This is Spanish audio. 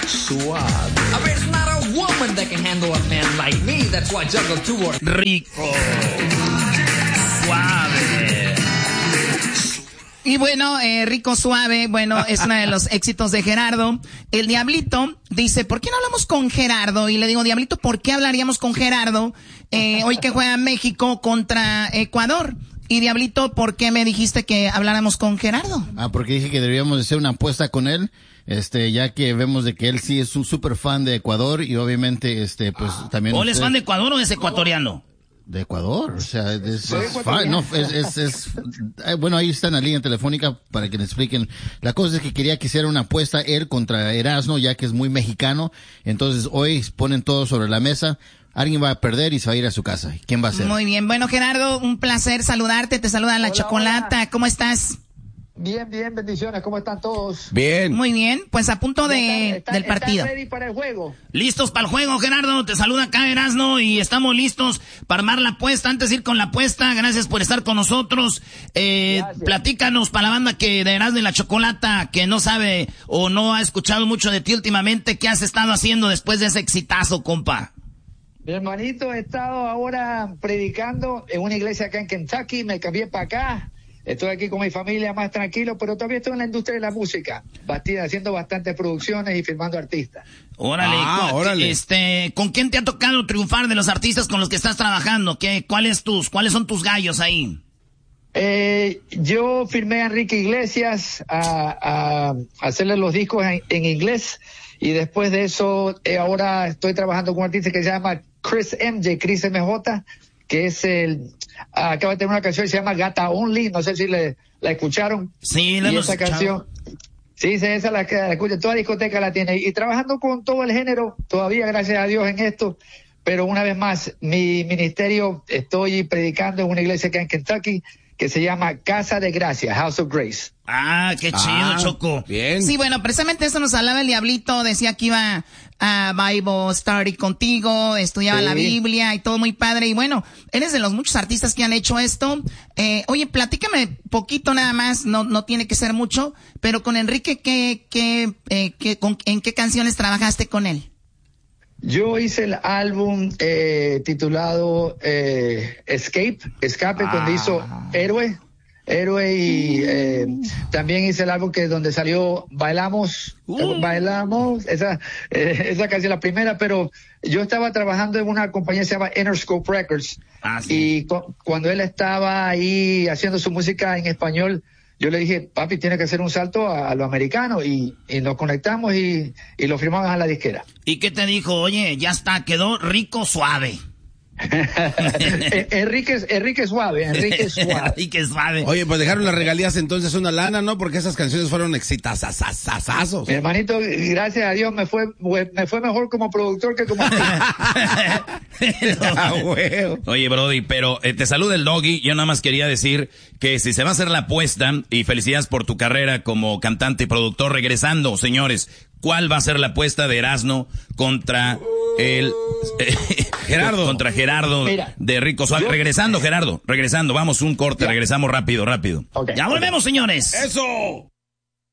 Suave. There's not a woman that can handle a man like me. That's why I juggle two or... Rico. Suave. Y bueno, Rico Suave, bueno, es uno de los éxitos de Gerardo. El Diablito dice, ¿por qué no hablamos con Gerardo? Y le digo, Diablito, ¿por qué hablaríamos con Gerardo hoy que juega México contra Ecuador? Y Diablito, ¿por qué me dijiste que habláramos con Gerardo? Porque dije que deberíamos de hacer una apuesta con él, ya que vemos de que él sí es un súper fan de Ecuador y obviamente, pues también... ¿O él es fan de Ecuador o es ecuatoriano? De Ecuador, o sea, bueno, ahí está en la línea telefónica para que le expliquen. La cosa es que quería que hiciera una apuesta él contra Erasmo, ya que es muy mexicano. Entonces hoy ponen todo sobre la mesa. Alguien va a perder y se va a ir a su casa. ¿Quién va a ser? Muy bien. Bueno, Gerardo, un placer saludarte. Te saluda la Chocolata. Hola. ¿Cómo estás? Bien, bendiciones. ¿Cómo están todos? Bien. Muy bien, pues a punto del partido. ¿Están ready para el juego? Listos para el juego, Gerardo. Te saluda acá Erasmo y estamos listos para armar la apuesta. Antes de ir con la apuesta, gracias por estar con nosotros. Platícanos para la banda que de Erasmo y la Chocolata, que no sabe o no ha escuchado mucho de ti últimamente, ¿qué has estado haciendo después de ese exitazo, compa? Mi hermanito, he estado ahora predicando en una iglesia acá en Kentucky. Me cambié para acá. Estoy aquí con mi familia más tranquilo, pero todavía estoy en la industria de la música, haciendo bastantes producciones y filmando artistas. Órale, órale. ¿Con quién te ha tocado triunfar de los artistas con los que estás trabajando? ¿Cuáles son tus gallos ahí? Yo firmé a Enrique Iglesias a hacerle los discos en inglés y después de eso ahora estoy trabajando con un artista que se llama Chris MJ, que es acaba de tener una canción que se llama Gata Only, no sé si la escucharon. Sí, la hemos escuchado. Canción, sí, esa la escucha, toda discoteca la tiene, y trabajando con todo el género, todavía gracias a Dios en esto, pero una vez más, mi ministerio, estoy predicando en una iglesia acá en Kentucky, que se llama Casa de Gracia, House of Grace. Ah, qué chido, Choco. Bien. Sí, bueno, precisamente eso nos hablaba el Diablito, decía que iba a Bible Study contigo, estudiaba la Biblia y todo muy padre. Y bueno, eres de los muchos artistas que han hecho esto. Oye, platícame poquito nada más, no tiene que ser mucho, pero con Enrique, ¿en qué canciones trabajaste con él? Yo hice el álbum titulado Escape, donde hizo Héroe, y también hice el álbum donde salió Bailamos, esa canción, la primera, pero yo estaba trabajando en una compañía que se llama Interscope Records, y cuando él estaba ahí haciendo su música en español, yo le dije, papi, tiene que hacer un salto a lo americano, y nos conectamos y lo firmamos a la disquera. ¿Y qué te dijo? Oye, ya está, quedó Rico Suave. Enrique Suave. Oye, pues dejaron las regalías entonces una lana, ¿no? Porque esas canciones fueron exitazazazazazos. Mi hermanito, gracias a Dios me fue mejor como productor que como Oye, Brody, pero te saluda el Doggy. Yo nada más quería decir que si se va a hacer la apuesta, y felicidades por tu carrera como cantante y productor, regresando, señores, ¿cuál va a ser la apuesta de Erasmo contra Gerardo? Contra Gerardo. Mira, de Rico Suave. Regresando, Gerardo. Vamos, un corte. Regresamos rápido. Okay, Ya volvemos, señores. ¡Eso!